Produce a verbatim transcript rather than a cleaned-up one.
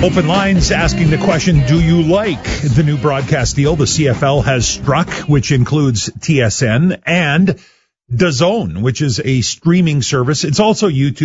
Open lines asking the question, do you like the new broadcast deal the C F L has struck, which includes T S N and DAZN, which is a streaming service. It's also YouTube.